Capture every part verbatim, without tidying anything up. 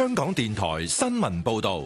香港電台新聞報道。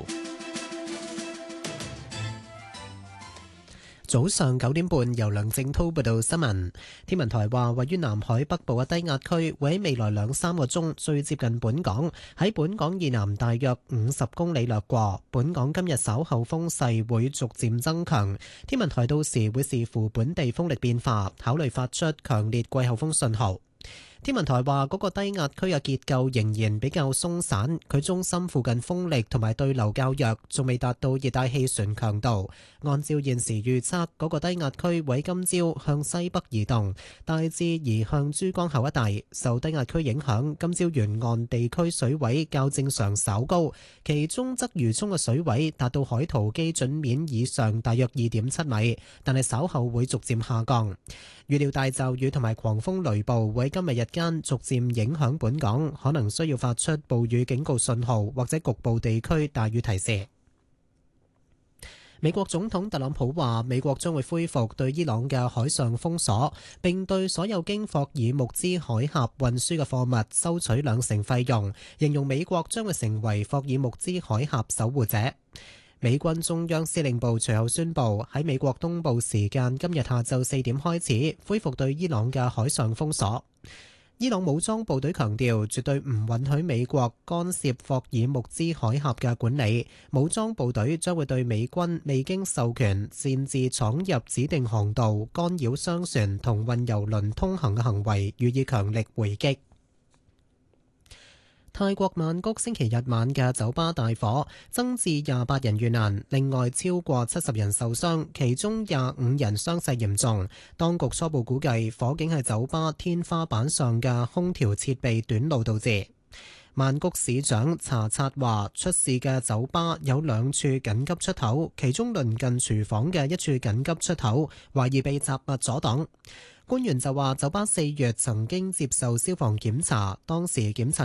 早上九點半，由梁正濤報道新聞。天文台話，位於南海北部嘅低壓區會喺未來兩三個鐘最接近本港，喺本港以南大約五十公里掠過。本港今日稍後風勢會逐漸增強，天文台到時會視乎本地風力變化，考慮發出強烈季候風信號。天文台話，嗰個低壓區嘅結構仍然比較鬆散，佢中心附近風力同埋對流較弱，仲未達到熱帶氣旋強度。按照現時預測，嗰個低壓區會今朝向西北移動，大致移向珠江口一帶。受低壓區影響，今朝沿岸地區水位較正常稍高，其中鰂魚涌嘅水位達到海圖基準面以上大約二點七米，但係稍後會逐漸下降。預料大驟雨同埋狂風雷暴會喺今日日間逐漸影響本港，可能需要發出暴雨警告信號或者局部地區大雨提示。美國總統特朗普話，美國將會恢復對伊朗嘅海上封鎖，並對所有經霍爾木茲海峽運輸嘅貨物收取兩成費用，形容美國將會成為霍爾木茲海峽守護者。美軍中央司令部隨後宣布，喺美國東部時間今日下晝四點開始恢復對伊朗嘅海上封鎖。伊朗武裝部隊強調，絕對唔允許美國干涉霍爾木茲海峽嘅管理。武裝部隊將會對美軍未經授權擅自闖入指定航道、干擾商船同運油輪通行嘅行為予以強力回擊。泰國曼谷星期日晚嘅酒吧大火，增至廿八人遇難，另外超過七十人受傷，其中廿五人傷勢嚴重。當局初步估計，火警係酒吧天花板上嘅空調設備短路導致。曼谷市長查察話，出事嘅酒吧有兩處緊急出口，其中鄰近廚房嘅一處緊急出口，懷疑被雜物阻擋。官員就話，酒吧四月曾經接受消防檢查，當時檢查